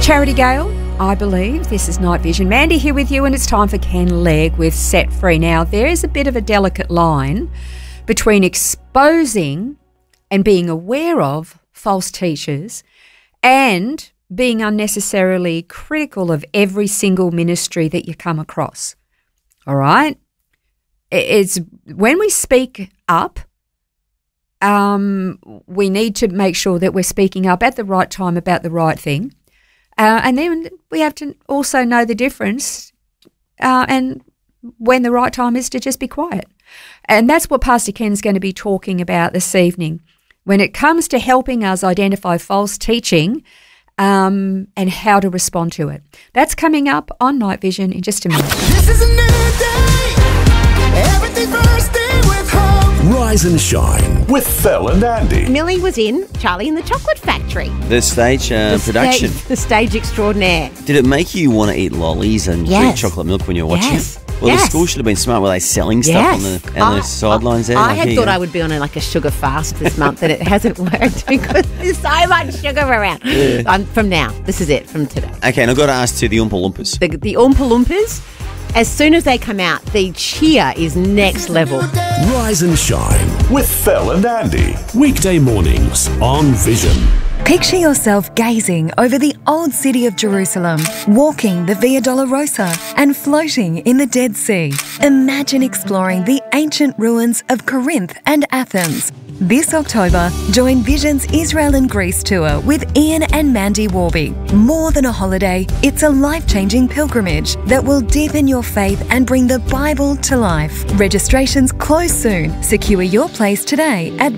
Charity Gale, I believe. This is Night Vision. Mandy here with you, and it's time for Ken Legg with Set Free. Now, there is a bit of a delicate line between exposing and being aware of false teachers and being unnecessarily critical of every single ministry that you come across. All right? It's when we speak up, we need to make sure that we're speaking up at the right time about the right thing. And then we have to also know the difference and when the right time is to just be quiet. And that's what Pastor Ken's going to be talking about this evening when it comes to helping us identify false teaching and how to respond to it. That's coming up on Night Vision in just a minute. This is a new day. Everything bursting with hope. Rise and Shine with Phil and Andy. Millie was in Charlie and the Chocolate Factory. The stage production. The stage extraordinaire. Did it make you want to eat lollies and drink chocolate milk when you were watching Yes. it? Well, the school should have been smart. Were they selling stuff on the sidelines there? I Like, had here you thought go. I would be on a sugar fast this month, and it hasn't worked because there's so much sugar around. From now, this is it, from today. Okay, and I've got to ask too, the Oompa Loompas. The Oompa Loompas, as soon as they come out, the cheer is next level. Rise and Shine with Phil and Andy. Weekday mornings on Vision. Picture yourself gazing over the old city of Jerusalem, walking the Via Dolorosa and floating in the Dead Sea. Imagine exploring the ancient ruins of Corinth and Athens. This October, join Vision's Israel and Greece tour with Ian and Mandy Warby. More than a holiday, it's a life-changing pilgrimage that will deepen your faith and bring the Bible to life. Registrations close soon. Secure your place today at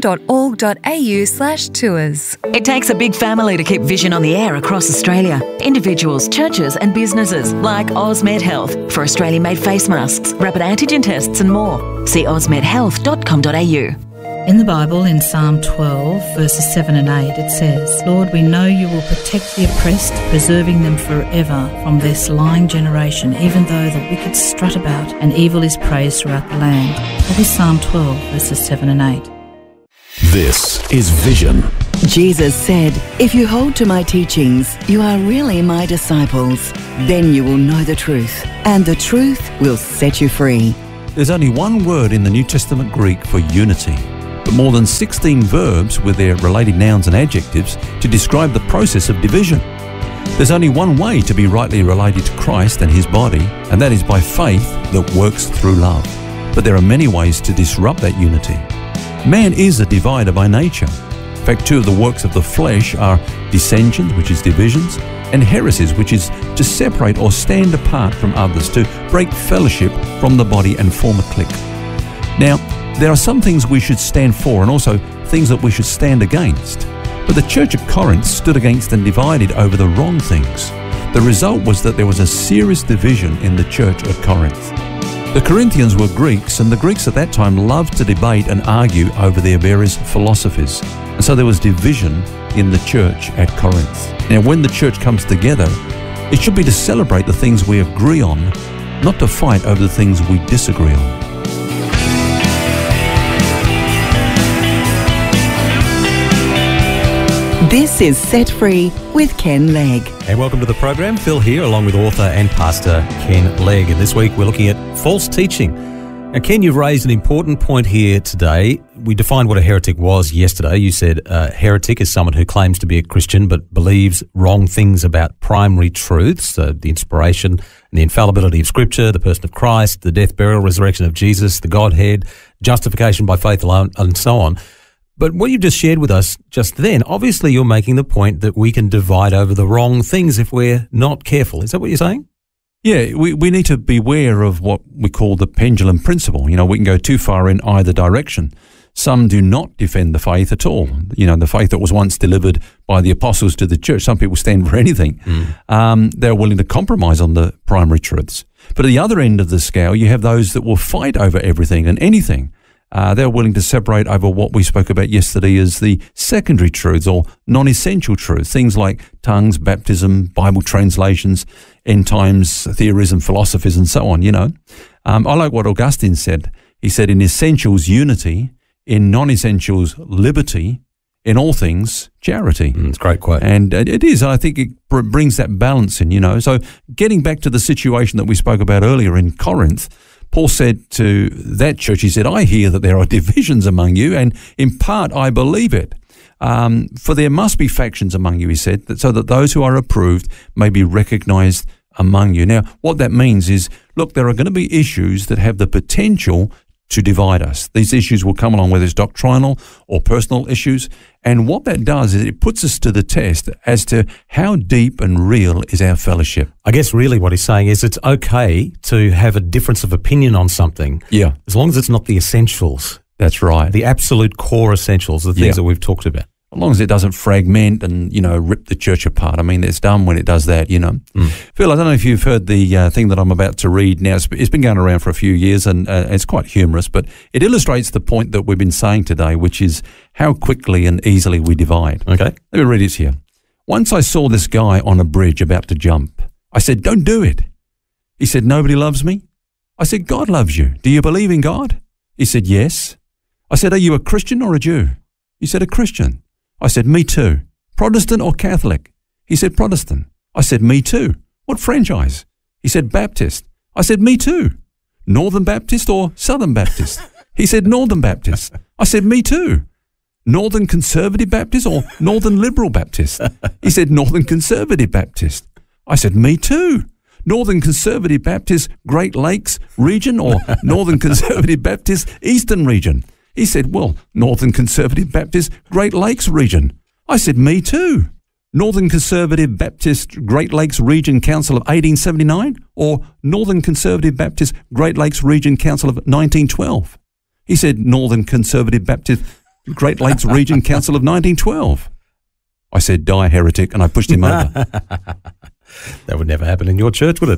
vision.org.au/tours. It takes a big family to keep Vision on the air across Australia. Individuals, churches and businesses like Osmed Health for Australian-made face masks, rapid antigen tests and more. See osmedhealth.com.au. In the Bible, in Psalm 12, verses 7 and 8, it says, Lord, we know you will protect the oppressed, preserving them forever from this lying generation, even though the wicked strut about and evil is praised throughout the land. That is Psalm 12, verses 7 and 8. This is Vision. Jesus said, if you hold to my teachings, you are really my disciples. Then you will know the truth, and the truth will set you free. There's only one word in the New Testament Greek for unity, but more than 16 verbs with their related nouns and adjectives to describe the process of division. There's only one way to be rightly related to Christ and his body, and that is by faith that works through love. But there are many ways to disrupt that unity. Man is a divider by nature. In fact, two of the works of the flesh are dissensions, which is divisions, and heresies, which is to separate or stand apart from others, to break fellowship from the body and form a clique. Now, there are some things we should stand for and also things that we should stand against. But the church at Corinth stood against and divided over the wrong things. The result was that there was a serious division in the church at Corinth. The Corinthians were Greeks, and the Greeks at that time loved to debate and argue over their various philosophies. And so there was division in the church at Corinth. Now, when the church comes together, it should be to celebrate the things we agree on, not to fight over the things we disagree on. This is Set Free with Ken Legg. And welcome to the program. Phil here, along with author and pastor Ken Legg. And this week we're looking at false teaching. Now, Ken, you've raised an important point here today. We defined what a heretic was yesterday. You said a heretic is someone who claims to be a Christian but believes wrong things about primary truths, the inspiration and the infallibility of Scripture, the person of Christ, the death, burial, resurrection of Jesus, the Godhead, justification by faith alone, and so on. But what you just shared with us just then, obviously you're making the point that we can divide over the wrong things if we're not careful. Is that what you're saying? Yeah, we need to beware of what we call the pendulum principle. You know, we can go too far in either direction. Some do not defend the faith at all. You know, the faith that was once delivered by the apostles to the church. Some people stand for anything. They're willing to compromise on the primary truths. But at the other end of the scale, you have those that will fight over everything and anything. They're willing to separate over what we spoke about yesterday as the secondary truths or non-essential truths, things like tongues, baptism, Bible translations, end times theories and philosophies and so on, you know. I like what Augustine said. He said, in essentials, unity, in non-essentials, liberty, in all things, charity. It's a great quote. And it is. I think it brings that balance in, So getting back to the situation that we spoke about earlier in Corinth, Paul said to that church, he said, I hear that there are divisions among you, and in part I believe it. For there must be factions among you, he said, so that those who are approved may be recognized among you. Now, what that means is, look, there are going to be issues that have the potential to divide us. These issues will come along, whether it's doctrinal or personal issues. And what that does is it puts us to the test as to how deep and real is our fellowship. I guess really what he's saying is it's okay to have a difference of opinion on something. Yeah. As long as it's not the essentials. That's right. The absolute core essentials, the things that we've talked about. As long as it doesn't fragment and, rip the church apart. I mean, it's done when it does that, Phil, I don't know if you've heard the thing that I'm about to read now. It's been going around for a few years and it's quite humorous, but it illustrates the point that we've been saying today, which is how quickly and easily we divide. Okay. Let me read it here. Once I saw this guy on a bridge about to jump. I said, don't do it. He said, nobody loves me. I said, God loves you. Do you believe in God? He said, yes. I said, are you a Christian or a Jew? He said, a Christian. I said, me too. Protestant or Catholic? He said, Protestant. I said, me too. What franchise? He said, Baptist. I said, me too. Northern Baptist or Southern Baptist? He said, Northern Baptist. I said, me too. Northern Conservative Baptist or Northern Liberal Baptist? He said, Northern Conservative Baptist. I said, me too. Northern Conservative Baptist Great Lakes region or Northern Conservative Baptist Eastern region? He said, well, Northern Conservative Baptist Great Lakes region. I said, me too. Northern Conservative Baptist Great Lakes Region Council of 1879 or Northern Conservative Baptist Great Lakes Region Council of 1912? He said, Northern Conservative Baptist Great Lakes Region Council of 1912. I said, die heretic, and I pushed him over. That would never happen in your church, would it?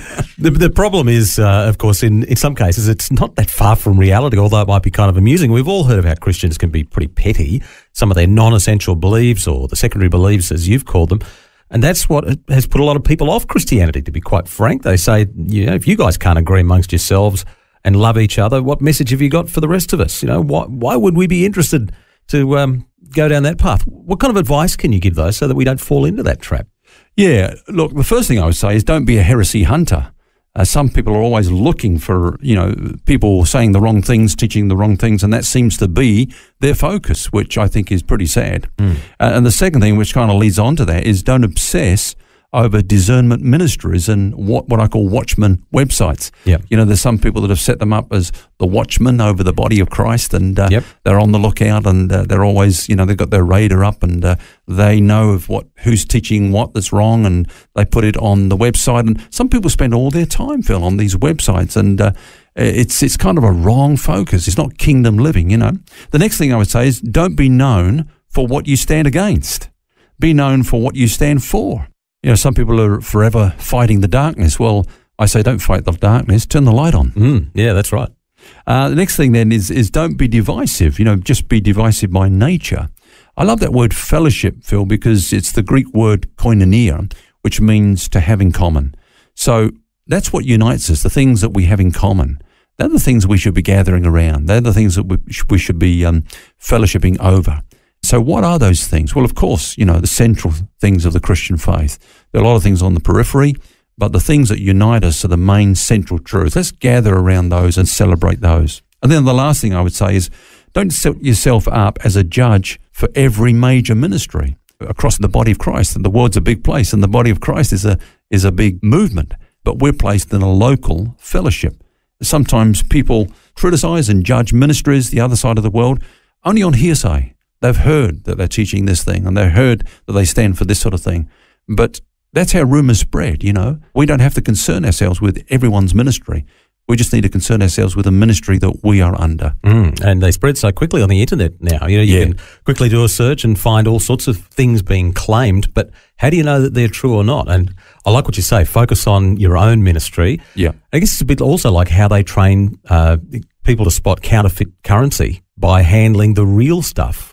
The problem is, of course, in some cases, it's not that far from reality, although it might be kind of amusing. We've all heard of how Christians can be pretty petty, some of their non-essential beliefs or the secondary beliefs, as you've called them. And that's what has put a lot of people off Christianity, to be quite frank. They say, if you guys can't agree amongst yourselves and love each other, what message have you got for the rest of us? Why would we be interested to go down that path? What kind of advice can you give, though, so that we don't fall into that trap? Yeah, look, the first thing I would say is don't be a heresy hunter. Some people are always looking for, people saying the wrong things, teaching the wrong things, and that seems to be their focus, which I think is pretty sad. And the second thing, which kind of leads on to that, is don't obsess over discernment ministries and what I call watchman websites. Yep. There's some people that have set them up as the watchman over the body of Christ, and they're on the lookout, and they're always, they've got their radar up, and they know of who's teaching what that's wrong, and they put it on the website. And some people spend all their time, Phil, on these websites, and it's kind of a wrong focus. It's not kingdom living, The next thing I would say is don't be known for what you stand against. Be known for what you stand for. Some people are forever fighting the darkness. Well, I say don't fight the darkness, turn the light on. Yeah, that's right. The next thing then is don't be divisive, just be divisive by nature. I love that word fellowship, Phil, because it's the Greek word koinonia, which means to have in common. So that's what unites us, the things that we have in common. They're the things we should be gathering around. They're the things that we should be fellowshipping over. So what are those things? Well, of course, the central things of the Christian faith. There are a lot of things on the periphery, but the things that unite us are the main central truths. Let's gather around those and celebrate those. And then the last thing I would say is don't set yourself up as a judge for every major ministry across the body of Christ. And the world's a big place, and the body of Christ is a big movement, but we're placed in a local fellowship. Sometimes people criticize and judge ministries, the other side of the world, only on hearsay. They've heard that they're teaching this thing, and they've heard that they stand for this sort of thing. But that's how rumors spread, We don't have to concern ourselves with everyone's ministry. We just need to concern ourselves with the ministry that we are under. And they spread so quickly on the internet now. You can quickly do a search and find all sorts of things being claimed, but how do you know that they're true or not? And I like what you say, focus on your own ministry. Yeah. I guess it's a bit also like how they train people to spot counterfeit currency by handling the real stuff.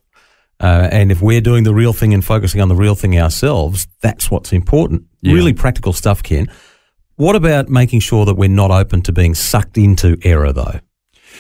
And if we're doing the real thing and focusing on the real thing ourselves, that's what's important. Yeah. Really practical stuff, Ken. What about making sure that we're not open to being sucked into error, though?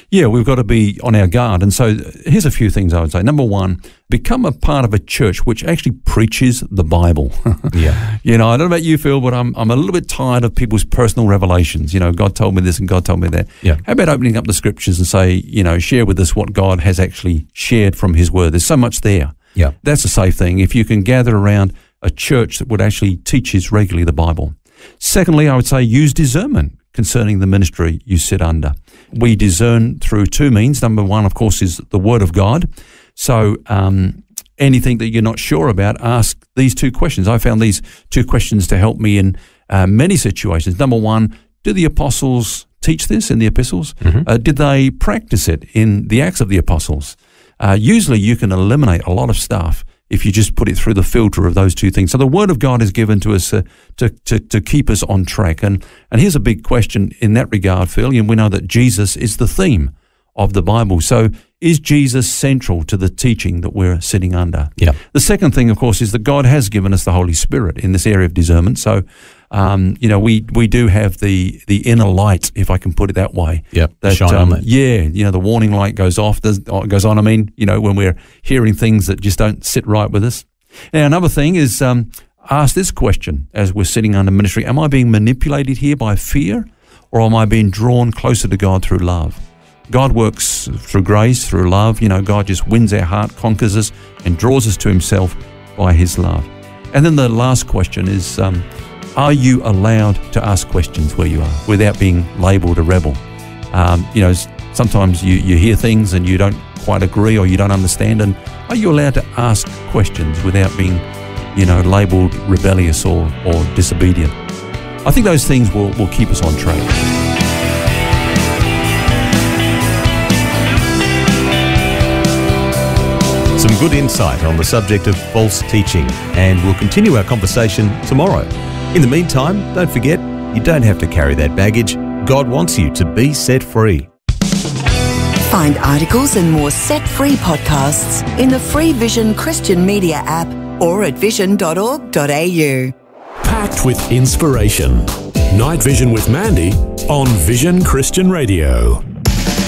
Yeah, we've got to be on our guard. And so here's a few things I would say. Number one, become a part of a church which actually preaches the Bible. Yeah. I don't know about you, Phil, but I'm a little bit tired of people's personal revelations. God told me this and God told me that. Yeah. How about opening up the scriptures and say, share with us what God has actually shared from his word. There's so much there. Yeah. That's a safe thing. If you can gather around a church that would actually teaches regularly the Bible. Secondly, I would say use discernment concerning the ministry you sit under. We discern through two means. Number one, of course, is the Word of God. So anything that you're not sure about, ask these two questions. I found these two questions to help me in many situations. Number one, do the apostles teach this in the epistles? Did they practice it in the Acts of the Apostles? Usually you can eliminate a lot of stuff if you just put it through the filter of those two things. So the Word of God is given to us to keep us on track. And here's a big question in that regard, Phil. And we know that Jesus is the theme of the Bible. So is Jesus central to the teaching that we're sitting under? Yeah. The second thing, of course, is that God has given us the Holy Spirit in this area of discernment. So, we do have the inner light, if I can put it that way. Yep. That, shine on that. Yeah, the warning light goes on. When we're hearing things that just don't sit right with us. Now, another thing is ask this question as we're sitting under ministry. Am I being manipulated here by fear, or am I being drawn closer to God through love? God works through grace, through love. God just wins our heart, conquers us, and draws us to himself by his love. And then the last question is, are you allowed to ask questions where you are without being labelled a rebel? Sometimes you hear things and you don't quite agree or you don't understand, and are you allowed to ask questions without being, labelled rebellious or disobedient? I think those things will keep us on track. Some good insight on the subject of false teaching, and we'll continue our conversation tomorrow. In the meantime, don't forget, you don't have to carry that baggage. God wants you to be set free. Find articles and more set-free podcasts in the free Vision Christian Media app or at vision.org.au. Packed with inspiration. Night Vision with Mandy on Vision Christian Radio.